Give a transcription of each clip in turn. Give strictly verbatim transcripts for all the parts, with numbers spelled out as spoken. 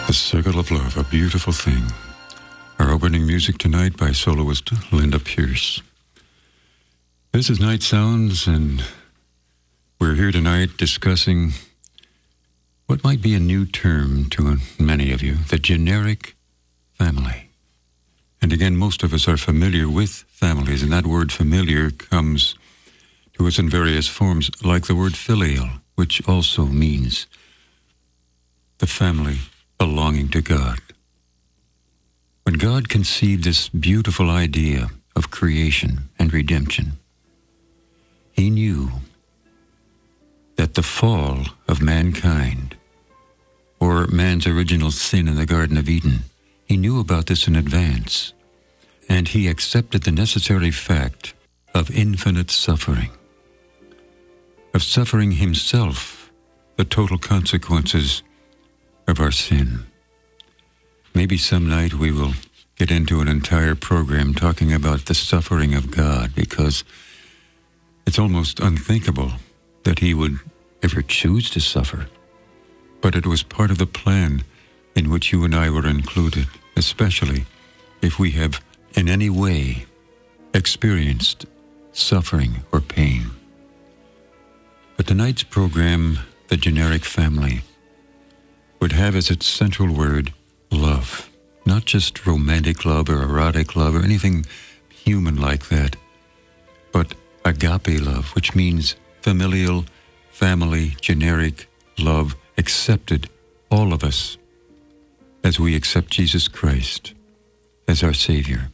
The Circle of Love, a beautiful thing. Our opening music tonight by soloist Linda Pierce. This is Night Sounds, and we're here tonight discussing what might be a new term to many of you, the generic family. And again, most of us are familiar with families, and that word familiar comes to us in various forms, like the word filial, which also means the family belonging to God. When God conceived this beautiful idea of creation and redemption, he knew that the fall of mankind, or man's original sin in the Garden of Eden, he knew about this in advance, and he accepted the necessary fact of infinite suffering, of suffering himself the total consequences of our sin. Maybe some night we will get into an entire program talking about the suffering of God, because it's almost unthinkable that he would ever choose to suffer. But it was part of the plan in which you and I were included, especially if we have in any way experienced suffering or pain. But tonight's program, The Generic Family, would have as its central word love. Not just romantic love or erotic love or anything human like that, but agape love, which means familial, family, generic love, accepted, all of us, as we accept Jesus Christ as our Savior.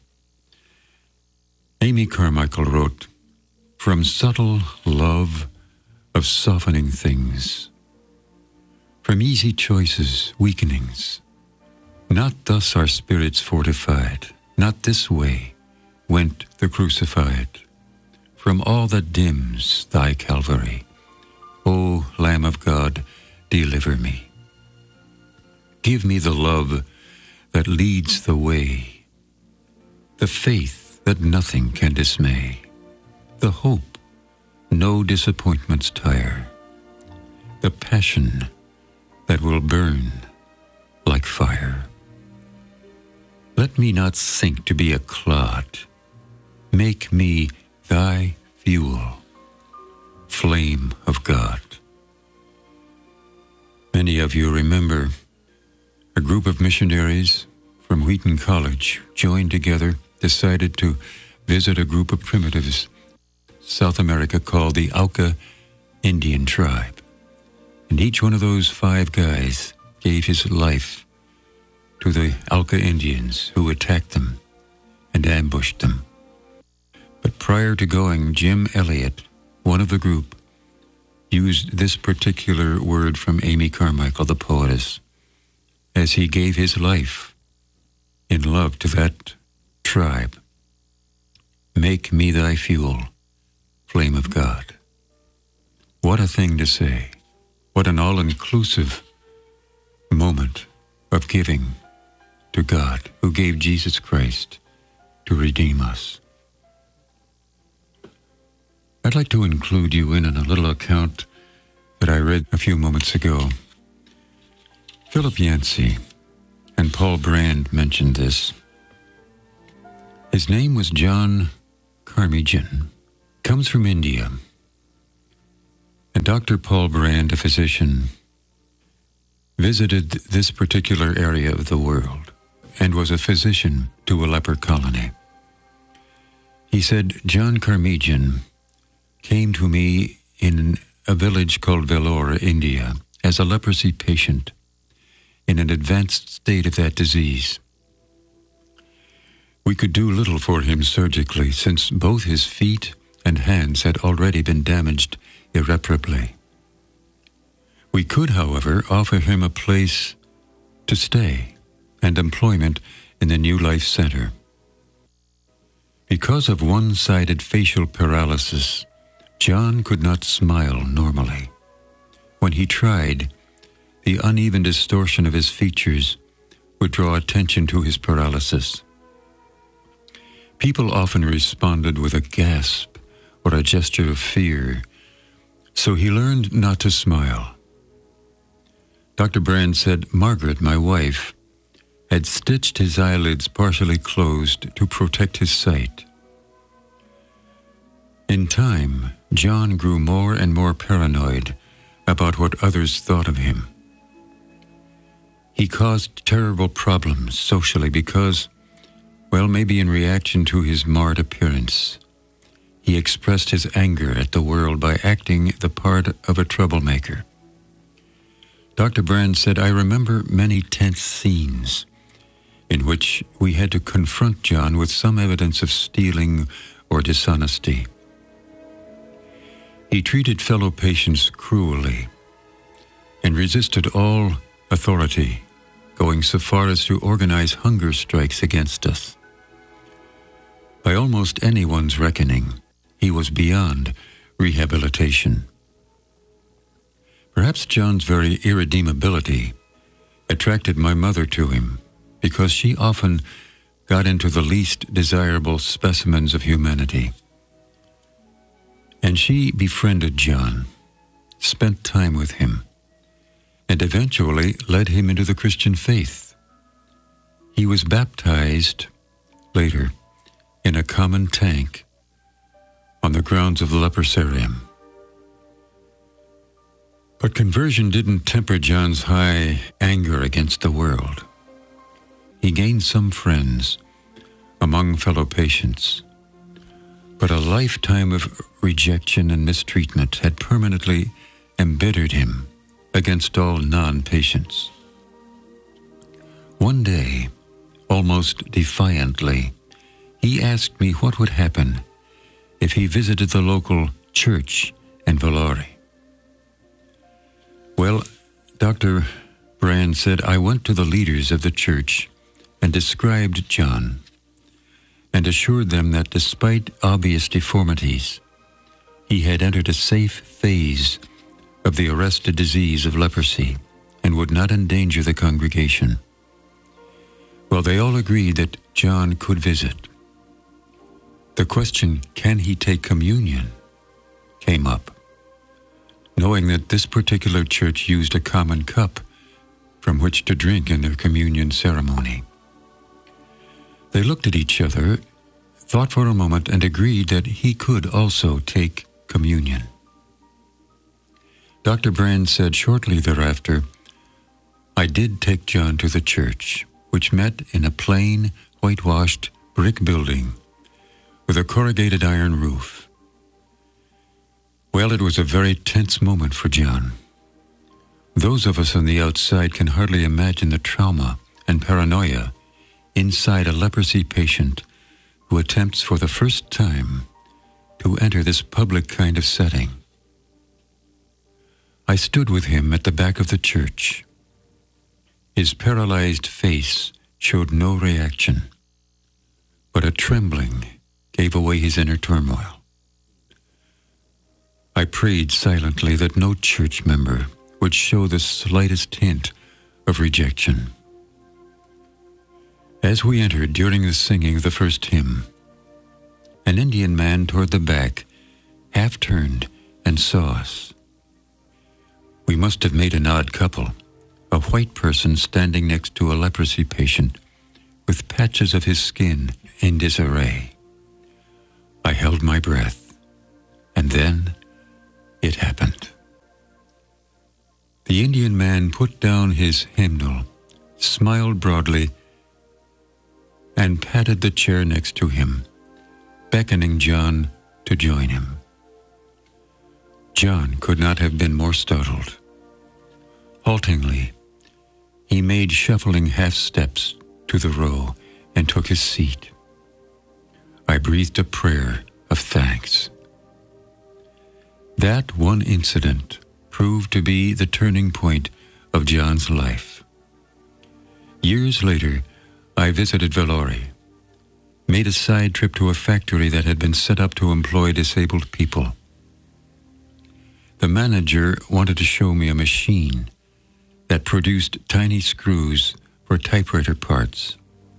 Amy Carmichael wrote, "From subtle love of softening things, from easy choices, weakenings, not thus our spirits fortified, not this way went the crucified. From all that dims thy Calvary, O Lamb of God, deliver me. Give me the love that leads the way, the faith that nothing can dismay, the hope no disappointments tire, the passion that will burn like fire. Let me not sink to be a clod. Make me thy fuel, flame of God." Many of you remember a group of missionaries from Wheaton College joined together, decided to visit a group of primitives, South America, called the Auca Indian tribe. And each one of those five guys gave his life to the Auca Indians who attacked them and ambushed them. But prior to going, Jim Elliot, one of the group, used this particular word from Amy Carmichael, the poetess, as he gave his life in love to that tribe. "Make me thy fuel, flame of God." What a thing to say. What an all-inclusive moment of giving to God, who gave Jesus Christ to redeem us. I'd like to include you in on a little account that I read a few moments ago. Philip Yancey and Paul Brand mentioned this. His name was John Carmijan, comes from India. And Doctor Paul Brand, a physician, visited this particular area of the world and was a physician to a leper colony. He said, "John Carmijan came to me in a village called Vellore, India, as a leprosy patient in an advanced state of that disease. We could do little for him surgically, since both his feet and hands had already been damaged irreparably. We could, however, offer him a place to stay and employment in the New Life Center. Because of one-sided facial paralysis, John could not smile normally. When he tried, the uneven distortion of his features would draw attention to his paralysis. People often responded with a gasp or a gesture of fear, so he learned not to smile. Doctor Brand said Margaret, my wife, had stitched his eyelids partially closed to protect his sight. In time, John grew more and more paranoid about what others thought of him. He caused terrible problems socially because, well, maybe in reaction to his marred appearance, he expressed his anger at the world by acting the part of a troublemaker. Doctor Brand said, I remember many tense scenes in which we had to confront John with some evidence of stealing or dishonesty. He treated fellow patients cruelly and resisted all authority, going so far as to organize hunger strikes against us. By almost anyone's reckoning, he was beyond rehabilitation. Perhaps John's very irredeemability attracted my mother to him, because she often got into the least desirable specimens of humanity. And she befriended John, spent time with him, and eventually led him into the Christian faith. He was baptized later in a common tank on the grounds of the leprosarium. But conversion didn't temper John's high anger against the world. He gained some friends among fellow patients, but a lifetime of rejection and mistreatment had permanently embittered him against all non-patients. One day, almost defiantly, he asked me what would happen if he visited the local church in Vallauris. Well, Doctor Brand said, I went to the leaders of the church and described John, and assured them that despite obvious deformities, he had entered a safe phase of the arrested disease of leprosy and would not endanger the congregation. Well, they all agreed that John could visit. The question, can he take communion, came up, knowing that this particular church used a common cup from which to drink in their communion ceremony. They looked at each other, thought for a moment, and agreed that he could also take communion. Doctor Brand said shortly thereafter, I did take John to the church, which met in a plain, whitewashed brick building with a corrugated iron roof. Well, it was a very tense moment for John. Those of us on the outside can hardly imagine the trauma and paranoia inside a leprosy patient who attempts for the first time to enter this public kind of setting. I stood with him at the back of the church. His paralyzed face showed no reaction, but a trembling gave away his inner turmoil. I prayed silently that no church member would show the slightest hint of rejection. As we entered during the singing of the first hymn, an Indian man toward the back half turned and saw us. We must have made an odd couple, a white person standing next to a leprosy patient with patches of his skin in disarray. I held my breath, and then it happened. The Indian man put down his hymnal, smiled broadly, and patted the chair next to him, beckoning John to join him. John could not have been more startled. Haltingly, he made shuffling half steps to the row and took his seat. I breathed a prayer of thanks. That one incident proved to be the turning point of John's life. Years later, I visited Vallauris, made a side trip to a factory that had been set up to employ disabled people. The manager wanted to show me a machine that produced tiny screws for typewriter parts.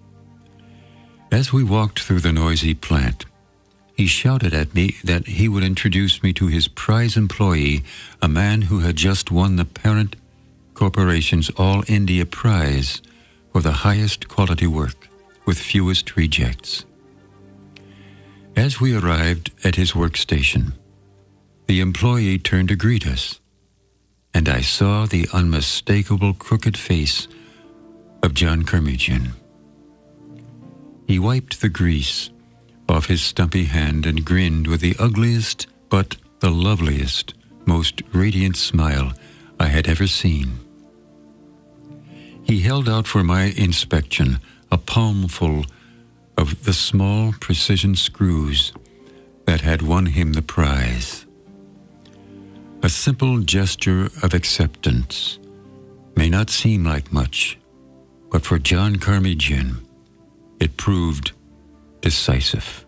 As we walked through the noisy plant, he shouted at me that he would introduce me to his prize employee, a man who had just won the Parent Corporation's All India Prize for the highest quality work with fewest rejects. As we arrived at his workstation, the employee turned to greet us, and I saw the unmistakable crooked face of John Carmigian. He wiped the grease off his stumpy hand and grinned with the ugliest but the loveliest, most radiant smile I had ever seen. He held out for my inspection a palmful of the small precision screws that had won him the prize. A simple gesture of acceptance may not seem like much, but for John Carmigian, it proved decisive.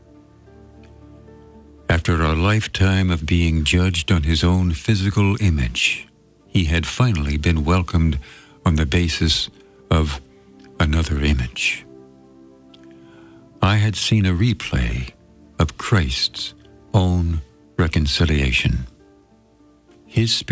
After a lifetime of being judged on his own physical image, he had finally been welcomed on the basis of another image. I had seen a replay of Christ's own reconciliation. His